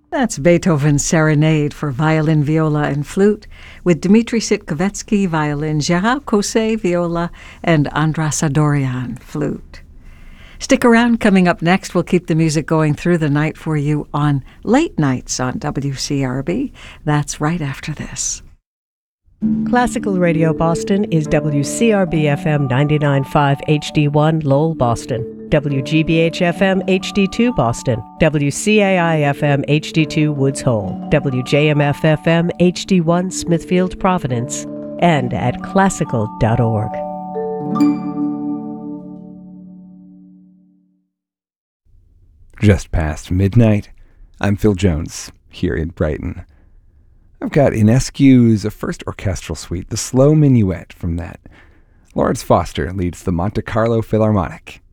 That's Beethoven's Serenade for violin, viola, and flute, with Dmitri Sitkovetsky violin, Gérard Cosset viola, and Andras Adorian flute. Stick around. Coming up next, we'll keep the music going through the night for you on Late Nights on WCRB. That's right after this. Classical Radio Boston is WCRB-FM 99.5 HD1 Lowell, Boston, WGBH-FM HD2 Boston, WCAI-FM HD2 Woods Hole, WJMF-FM HD1 Smithfield, Providence, and at classical.org. Just past midnight, I'm Phil Jones, here in Brighton. I've got Inescu's first orchestral suite, the Slow Minuet from that. Lawrence Foster leads the Monte Carlo Philharmonic.